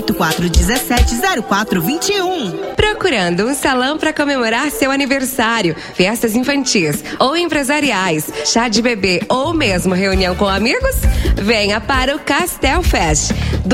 417-0421. Procurando um salão para comemorar seu aniversário, festas infantis ou empresariais, chá de bebê ou mesmo reunião com amigos? Venha para o Castel Fest.